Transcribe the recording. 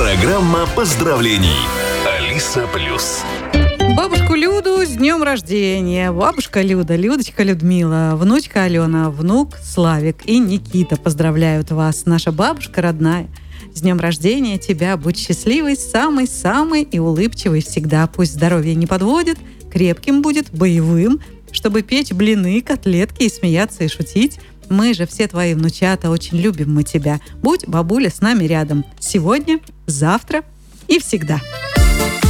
Программа поздравлений. Алиса Плюс. Бабушку Люду с днем рождения. Бабушка Люда, Людочка Людмила, внучка Алена, внук Славик и Никита поздравляют вас. Наша бабушка родная. С днем рождения тебя. Будь счастливой, самый-самый и улыбчивый всегда. Пусть здоровье не подводит, крепким будет, боевым, чтобы печь блины, котлетки и смеяться и шутить. Мы же все твои внучата, очень любим мы тебя. Будь, бабуля, с нами рядом. Сегодня, завтра и всегда.